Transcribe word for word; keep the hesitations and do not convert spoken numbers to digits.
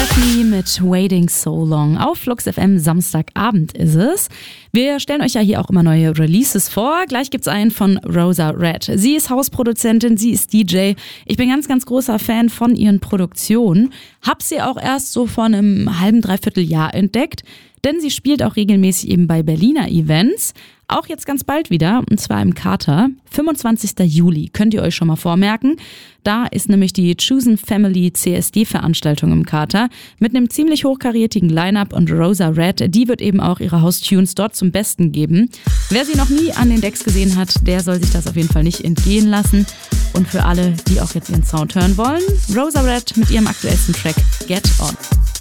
Stephanie mit Waiting So Long. Auf Flux F M, Samstagabend ist es. Wir stellen euch ja hier auch immer neue Releases vor. Gleich gibt's einen von Rosa Red. Sie ist Hausproduzentin, sie ist D J. Ich bin ganz, ganz großer Fan von ihren Produktionen. Hab sie auch erst so vor einem halben, dreiviertel Jahr entdeckt. Denn sie spielt auch regelmäßig eben bei Berliner Events. Auch jetzt ganz bald wieder, und zwar im Kater. fünfundzwanzigster Juli, könnt ihr euch schon mal vormerken. Da ist nämlich die Chosen Family C S D-Veranstaltung im Kater mit einem ziemlich hochkarätigen Line-Up, und Rosa Red, die wird eben auch ihre House-Tunes dort zum Besten geben. Wer sie noch nie an den Decks gesehen hat, der soll sich das auf jeden Fall nicht entgehen lassen. Und für alle, die auch jetzt ihren Sound hören wollen, Rosa Red mit ihrem aktuellsten Track Get On.